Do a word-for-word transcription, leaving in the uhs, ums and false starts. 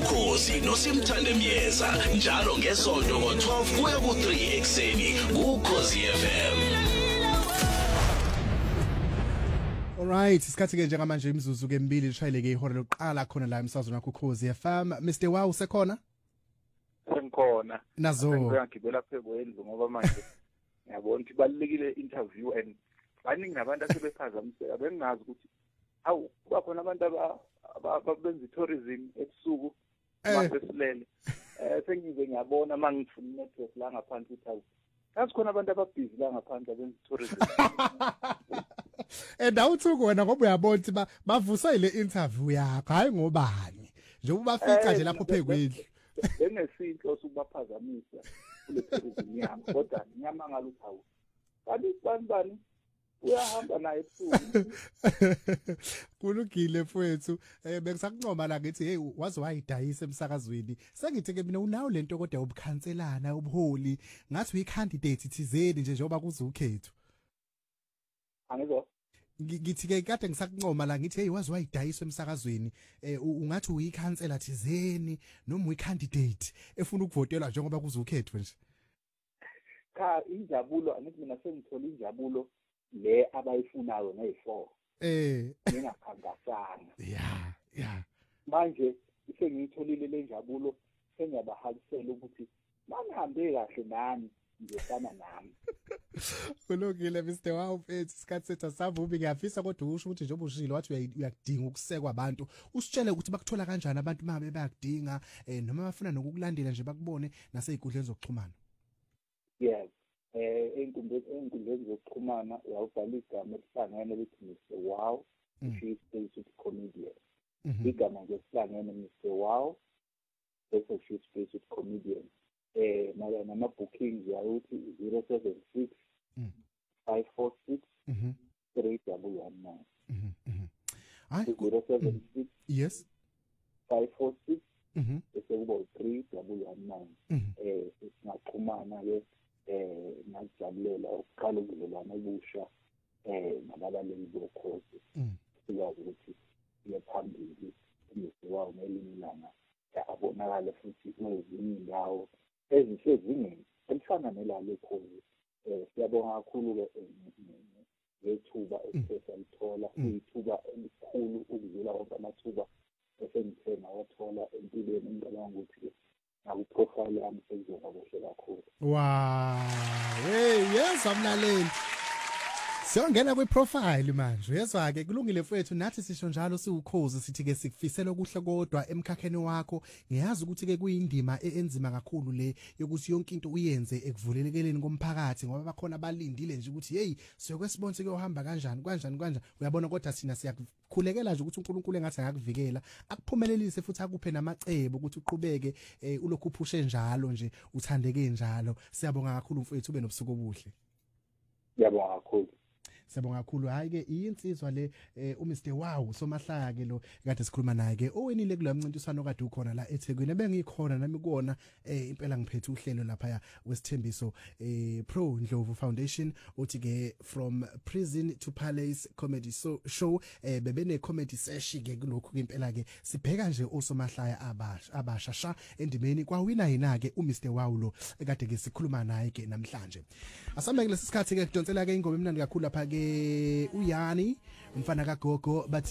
Ukhozi noSimthande Myeza njalo ngesonto ngo-twelve kuya ku-three ekseni kuKhozi F M. Alright, isikhathi ke njengamanje imizuzu ke mbili lishayeleke ihora lokuqala khona la emsazweni wakho Ukhozi F M. Mister Wow usekhona? Sengikhona. Nazo. Ngiyagibela phezulu endlu ngoba manje ngiyabona ukuthi balekile interview and baningi nabantu asebephazamiseka bengazi ukuthi awu kuba khona abantu ababenza tourism ebusuku masesilele. Eh sengize ngiyabona mangifuna network la ngaphansi ukuthi kazi khona abantu ababhizi la ngaphansi abenza tourism. Eh dawuthuku wena ngoba uyabona ukuthi bavusa ile interview yakho hayi ngobani nje ubafica nje lapho phekwendlu benesinhlo sokubaphazamisa kule tourism yami kodwa nyama ngaluthi hawu bathi bani uyahamba naye ebusuku kulungile mfowethu eh bengisakuncoma la ngithi hey waze wayidayisa emsakazweni sengithi ke mina unawo lento kodwa ubukhanselana ubuholi ngathi uyicandidate thizeni nje njengoba kuze ukhetho angizwa ngithi ke kade ngisakuncoma la ngithi hey waze wayidayisa emsakazweni eh ungathi uyikhansela thizeni noma uyicandidate efuna ukuvotelwa njengoba kuze ukhetho nje cha injabulo angithi mina sengithola injabulo le abayifunayo ngeyi-four eh ngingakhangasanga yeah yeah manje sengiyitholile le njabulo sengiyabahalisela ukuthi mangihambe kahle nami ngiyofana nami. Kulungile Mister Wow mfethu isikhathi sethu asavumi ngiyafisa kodwa usho ukuthi njengoba ushilo wathi uyakudinga ukusekwa abantu usitshele ukuthi bakuthola kanjani abantu mabe bayakudinga eh noma bafuna nokukulandela nje bakubone nasey'nkundleni zokuxhumana. Yes eh ey'nkundleni ey'nkundleni zokuxhumana uyawubhala igama elihlangene lithi Mister Wow she stays with comedian. Igama ngesihlangene Mister Wow bese she stays with comedian. Eh mara nama bookings yawuthi zero seven six five four six three one one nine. Mhm mhm. Hayi zero seven six yes five four six mhm bese kuba three one one nine. Eh singaxhumana ke eh najabulela ukuqala ubudlelwano obusha eh nababaleki bokhozi. Siyazi ukuthi iyaphambili Mister Wow ngelinilanga abonakala futhi kwezinye indawo ezisezingeni elifana nelalo ekhozi. Eh siyabonga kakhulu ke ngethuba esesalithola ithuba elikhulu ukudlula wonke amathuba esengithe nawathola empilweni ngicabanga ukuthi naku profile yami sekuzoba kuhle kakhulu. Wow hey yes amlaleli siyongena kwi profile manje uyezwa ke kulungile mfowethu nathi sisho njalo siwukhozi sithi ke sikufisela okuhle kodwa emkhakheni wakho ngiyazi ukuthi ke kuyindima enzima kakhulu le yokuthi yonke into uyenze ekuvulelekeleni komphakathi ngoba bakhona balindile nje ukuthi hey siyokwesibonise kuyohamba kanjani kanjani kanjani uyabona kodwa sina siyakukhulekela nje ukuthi uNkulunkulu engathi akakuvikela akuphumelelise futhi akuphe namacebo ukuthi uqhubeke ulokhu uphushe njalo nje uthandeke njalo siyabonga kakhulu mfowethu ube nobusuku obuhle. Siyabonga kakhulu. Siyabonga kakhulu hayi ke insizwa le uMister Wow somahlaya ke lo kade sikhuluma naye ke owenile kula mncintiswano kade ukhona la eThekwini bengikhona nami kuona impela ngiphethe uhlelo lapha wesithembiso Pro Ndlovu Foundation uthi ke from prison to palace comedy show bebene comedy session ke kulokhu impela ke sibheka nje osomahlaya abasha abashasha endimeni kwawina yina ke uMister Wow lo kade ke sikhuluma naye ke namhlanje asambe kulesi sikhathi ke kudonsela ke ingoma emnandi kakhulu lapha ke uyani umfana kaGogo bathi